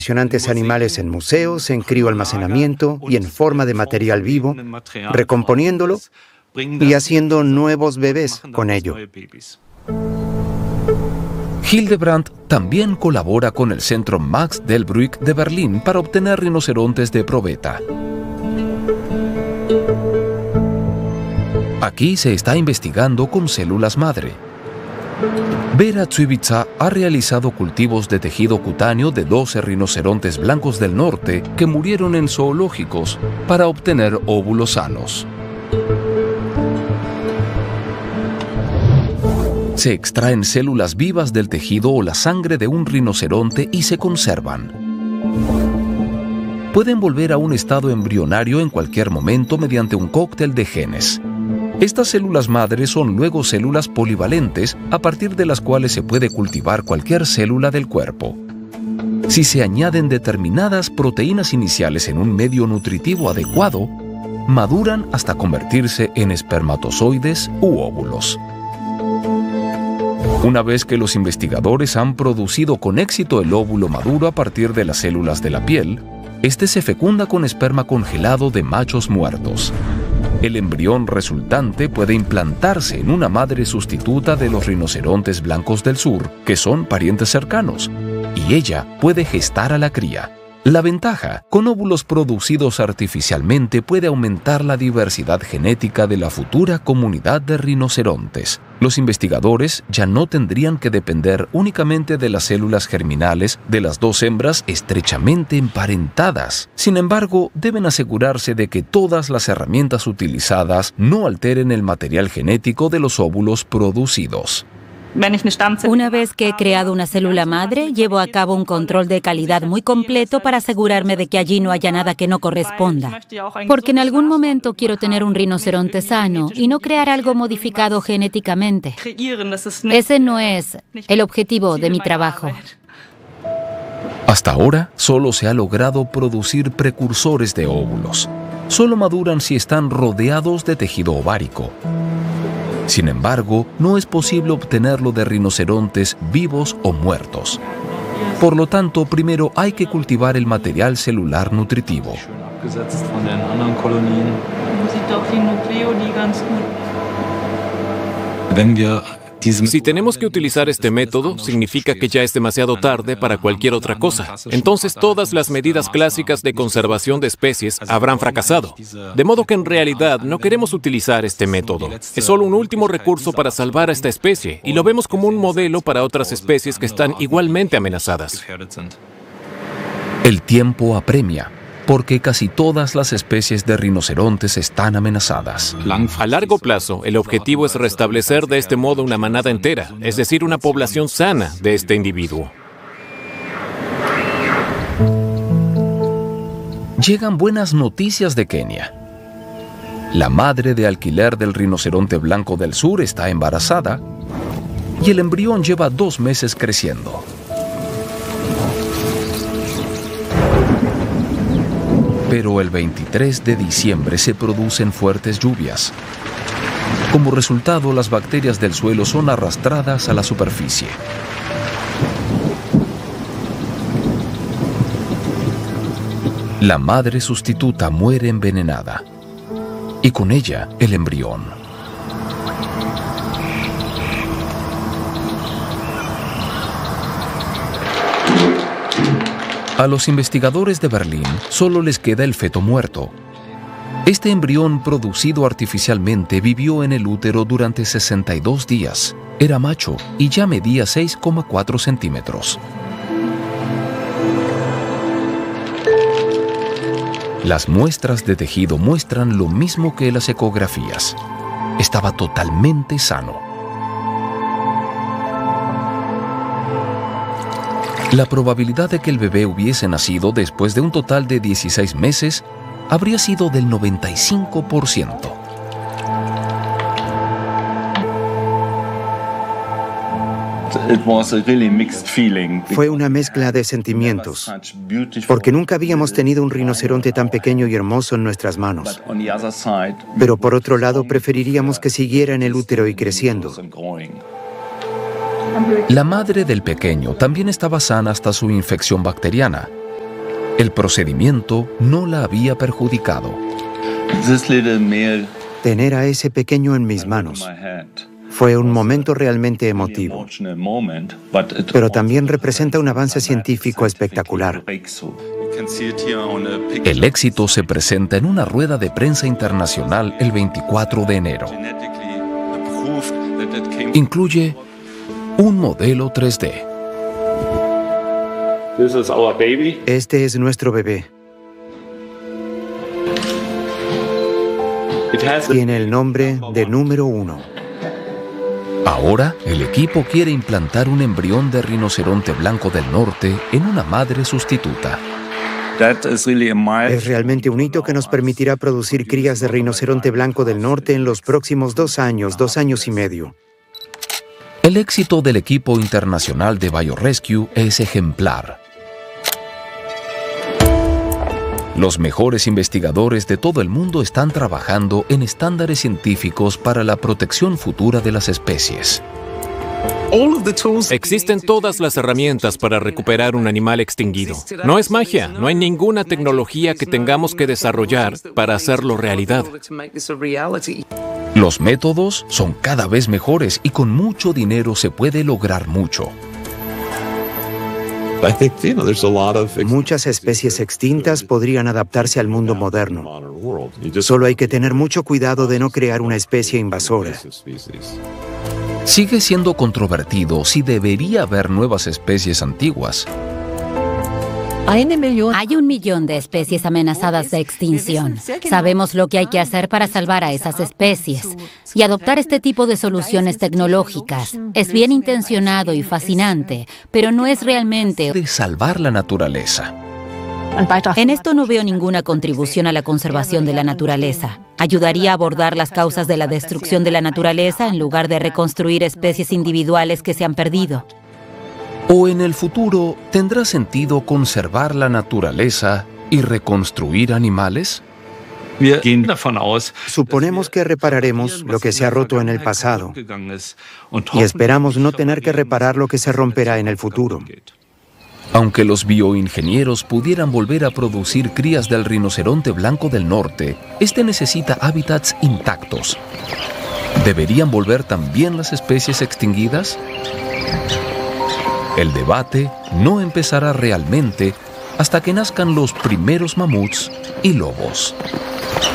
impresionantes animales en museos, en crioalmacenamiento y en forma de material vivo, recomponiéndolo y haciendo nuevos bebés con ello. Hildebrandt también colabora con el Centro Max Delbrück de Berlín para obtener rinocerontes de probeta. Aquí se está investigando con células madre. Vera Zuibica ha realizado cultivos de tejido cutáneo de 12 rinocerontes blancos del norte que murieron en zoológicos para obtener óvulos sanos. Se extraen células vivas del tejido o la sangre de un rinoceronte y se conservan. Pueden volver a un estado embrionario en cualquier momento mediante un cóctel de genes. Estas células madres son luego células polivalentes a partir de las cuales se puede cultivar cualquier célula del cuerpo. Si se añaden determinadas proteínas iniciales en un medio nutritivo adecuado, maduran hasta convertirse en espermatozoides u óvulos. Una vez que los investigadores han producido con éxito el óvulo maduro a partir de las células de la piel, este se fecunda con esperma congelado de machos muertos. El embrión resultante puede implantarse en una madre sustituta de los rinocerontes blancos del sur, que son parientes cercanos, y ella puede gestar a la cría. La ventaja, con óvulos producidos artificialmente puede aumentar la diversidad genética de la futura comunidad de rinocerontes. Los investigadores ya no tendrían que depender únicamente de las células germinales de las dos hembras estrechamente emparentadas. Sin embargo, deben asegurarse de que todas las herramientas utilizadas no alteren el material genético de los óvulos producidos. Una vez que he creado una célula madre, llevo a cabo un control de calidad muy completo para asegurarme de que allí no haya nada que no corresponda. Porque en algún momento quiero tener un rinoceronte sano y no crear algo modificado genéticamente. Ese no es el objetivo de mi trabajo. Hasta ahora, solo se ha logrado producir precursores de óvulos. Solo maduran si están rodeados de tejido ovárico. Sin embargo, no es posible obtenerlo de rinocerontes vivos o muertos. Por lo tanto, primero hay que cultivar el material celular nutritivo. Si tenemos que utilizar este método, significa que ya es demasiado tarde para cualquier otra cosa. Entonces todas las medidas clásicas de conservación de especies habrán fracasado. De modo que en realidad no queremos utilizar este método. Es solo un último recurso para salvar a esta especie y lo vemos como un modelo para otras especies que están igualmente amenazadas. El tiempo apremia, porque casi todas las especies de rinocerontes están amenazadas. A largo plazo, el objetivo es restablecer de este modo una manada entera, es decir, una población sana de este individuo. Llegan buenas noticias de Kenia. La madre de alquiler del rinoceronte blanco del sur está embarazada y el embrión lleva 2 meses creciendo. Pero el 23 de diciembre se producen fuertes lluvias. Como resultado, las bacterias del suelo son arrastradas a la superficie. La madre sustituta muere envenenada, y con ella el embrión. A los investigadores de Berlín solo les queda el feto muerto. Este embrión producido artificialmente vivió en el útero durante 62 días. Era macho y ya medía 6,4 centímetros. Las muestras de tejido muestran lo mismo que las ecografías. Estaba totalmente sano. La probabilidad de que el bebé hubiese nacido después de un total de 16 meses habría sido del 95%. Fue una mezcla de sentimientos, porque nunca habíamos tenido un rinoceronte tan pequeño y hermoso en nuestras manos. Pero por otro lado, preferiríamos que siguiera en el útero y creciendo. La madre del pequeño también estaba sana hasta su infección bacteriana, El procedimiento no la había perjudicado. Tener a ese pequeño en mis manos fue un momento realmente emotivo, pero también representa un avance científico espectacular. El éxito se presenta en una rueda de prensa internacional el 24 de enero. Incluye un modelo 3D. Este es nuestro bebé. Tiene el nombre de número 1. Ahora, el equipo quiere implantar un embrión de rinoceronte blanco del norte en una madre sustituta. Es realmente un hito que nos permitirá producir crías de rinoceronte blanco del norte en los próximos 2 años y medio. El éxito del equipo internacional de BioRescue es ejemplar. Los mejores investigadores de todo el mundo están trabajando en estándares científicos para la protección futura de las especies. Existen todas las herramientas para recuperar un animal extinguido. No es magia, no hay ninguna tecnología que tengamos que desarrollar para hacerlo realidad. Los métodos son cada vez mejores y con mucho dinero se puede lograr mucho. Muchas especies extintas podrían adaptarse al mundo moderno. Solo hay que tener mucho cuidado de no crear una especie invasora. Sigue siendo controvertido si debería haber nuevas especies antiguas. Hay 1 millón de especies amenazadas de extinción. Sabemos lo que hay que hacer para salvar a esas especies. Y adoptar este tipo de soluciones tecnológicas es bien intencionado y fascinante, pero no es realmente de salvar la naturaleza. En esto no veo ninguna contribución a la conservación de la naturaleza. Ayudaría a abordar las causas de la destrucción de la naturaleza en lugar de reconstruir especies individuales que se han perdido. ¿O en el futuro tendrá sentido conservar la naturaleza y reconstruir animales? Suponemos que repararemos lo que se ha roto en el pasado y esperamos no tener que reparar lo que se romperá en el futuro. Aunque los bioingenieros pudieran volver a producir crías del rinoceronte blanco del norte, este necesita hábitats intactos. ¿Deberían volver también las especies extinguidas? El debate no empezará realmente hasta que nazcan los primeros mamuts y lobos.